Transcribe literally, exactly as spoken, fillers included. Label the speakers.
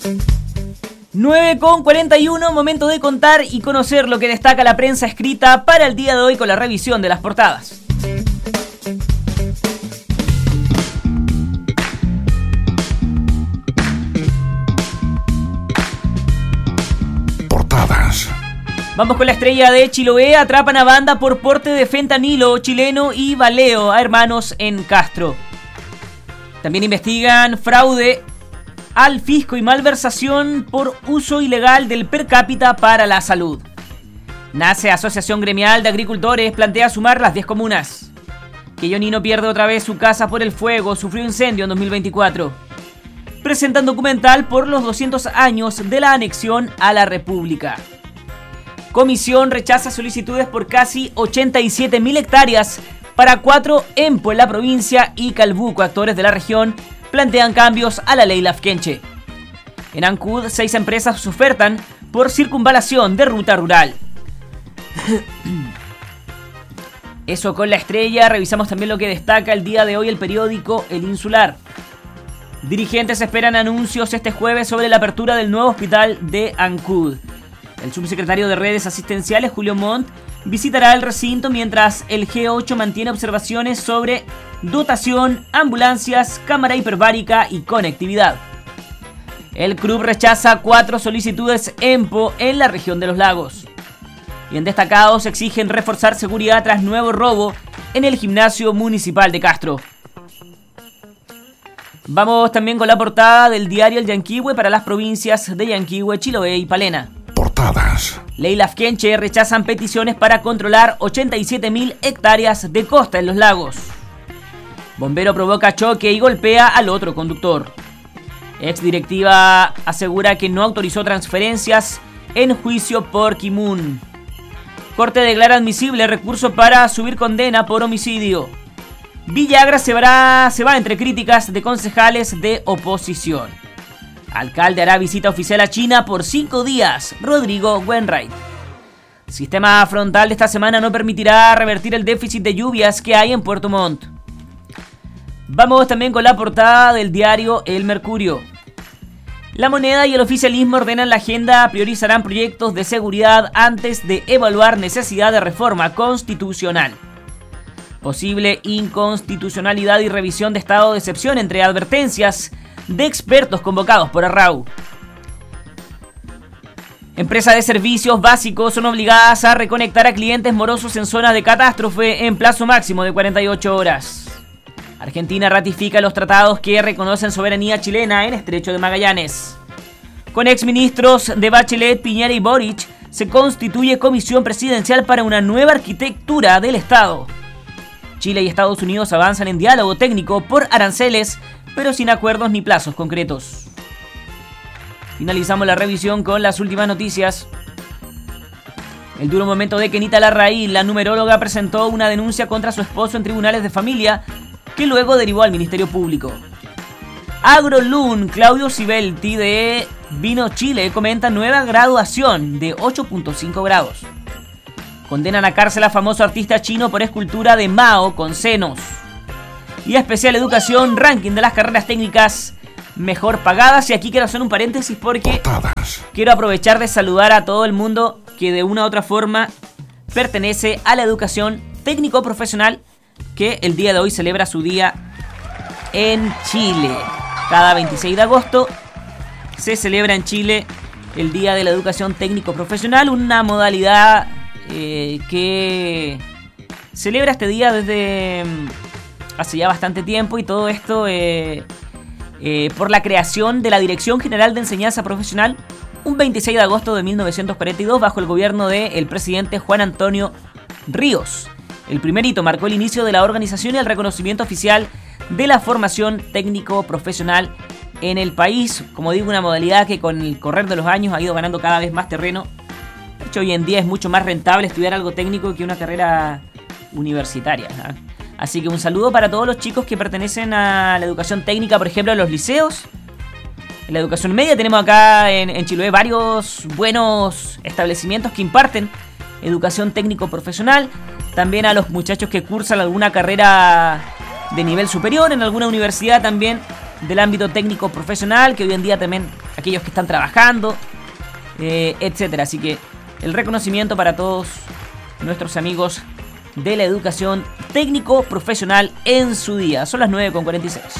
Speaker 1: nueve con cuarenta y uno, momento de contar y conocer lo que destaca la prensa escrita para el día de hoy con la revisión de las portadas.
Speaker 2: Portadas.
Speaker 1: Vamos con la estrella de Chiloé. Atrapan a banda por porte de fentanilo chileno y baleo a hermanos en Castro. También investigan fraude al fisco y malversación por uso ilegal del per cápita para la salud. Nace Asociación Gremial de Agricultores, plantea sumar las diez comunas. Quillonino pierde otra vez su casa por el fuego, sufrió incendio en dos mil veinticuatro. Presentan documental por los doscientos años de la anexión a la República. Comisión rechaza solicitudes por casi ochenta y siete mil hectáreas para cuatro EMPO en la provincia y Calbuco. Actores de la región plantean cambios a la ley Lafkenche. En Ancud, seis empresas ofertan por circunvalación de ruta rural. Eso con la estrella. Revisamos también lo que destaca el día de hoy el periódico El Insular. Dirigentes esperan anuncios este jueves sobre la apertura del nuevo hospital de Ancud. El subsecretario de Redes Asistenciales, Julio Montt, visitará el recinto mientras el G ocho mantiene observaciones sobre dotación, ambulancias, cámara hiperbárica y conectividad. El C R U B rechaza cuatro solicitudes EMPO en la región de los lagos. Y en destacados exigen reforzar seguridad tras nuevo robo en el gimnasio municipal de Castro. Vamos también con la portada del diario El Yanquihue para las provincias de Yanquihue, Chiloé y Palena.
Speaker 2: Portadas.
Speaker 1: Ley Lafkenche rechazan peticiones para controlar ochenta y siete mil hectáreas de costa en los lagos. Bombero provoca choque y golpea al otro conductor. Ex directiva asegura que no autorizó transferencias en juicio por Kimun. Corte declara admisible recurso para subir condena por homicidio. Villagra se va, se va entre críticas de concejales de oposición. Alcalde hará visita oficial a China por cinco días. Rodrigo Wainwright. Sistema frontal de esta semana no permitirá revertir el déficit de lluvias que hay en Puerto Montt. Vamos también con la portada del diario El Mercurio. La Moneda y el oficialismo ordenan la agenda, priorizarán proyectos de seguridad antes de evaluar necesidad de reforma constitucional. Posible inconstitucionalidad y revisión de estado de excepción entre advertencias de expertos convocados por Arrau. Empresas de servicios básicos son obligadas a reconectar a clientes morosos en zonas de catástrofe en plazo máximo de cuarenta y ocho horas. Argentina ratifica los tratados que reconocen soberanía chilena en Estrecho de Magallanes. Con exministros de Bachelet, Piñera y Boric, se constituye comisión presidencial para una nueva arquitectura del Estado. Chile y Estados Unidos avanzan en diálogo técnico por aranceles, pero sin acuerdos ni plazos concretos. Finalizamos la revisión con las últimas noticias. El duro momento de Kenita Larraín. La numeróloga presentó una denuncia contra su esposo en tribunales de familia, que luego derivó al Ministerio Público. AgroLun, Claudio Sibelti de Vino Chile comenta nueva graduación de ocho punto cinco grados. Condenan a cárcel a famoso artista chino por escultura de Mao con senos. Y especial educación, ranking de las carreras técnicas mejor pagadas. Y aquí quiero hacer un paréntesis porque
Speaker 2: Portadas.
Speaker 1: Quiero aprovechar de saludar a todo el mundo que de una u otra forma pertenece a la educación técnico-profesional, que el día de hoy celebra su día en Chile. Cada veintiséis de agosto se celebra en Chile el Día de la Educación Técnico-Profesional, una modalidad eh, que celebra este día desde hace ya bastante tiempo, y todo esto eh, eh, por la creación de la Dirección General de Enseñanza Profesional un veintiséis de agosto de mil novecientos cuarenta y dos bajo el gobierno del presidente Juan Antonio Ríos. El primer hito marcó el inicio de la organización y el reconocimiento oficial de la formación técnico-profesional en el país. Como digo, una modalidad que con el correr de los años ha ido ganando cada vez más terreno. De hecho, hoy en día es mucho más rentable estudiar algo técnico que una carrera universitaria, ¿no? Así que un saludo para todos los chicos que pertenecen a la educación técnica, por ejemplo, a los liceos. En la educación media tenemos acá en, en Chiloé varios buenos establecimientos que imparten educación técnico-profesional. También a los muchachos que cursan alguna carrera de nivel superior en alguna universidad también del ámbito técnico-profesional, que hoy en día también aquellos que están trabajando, eh, etcétera. Así que el reconocimiento para todos nuestros amigos de la educación técnico profesional en su día. Son las nueve con cuarenta y seis.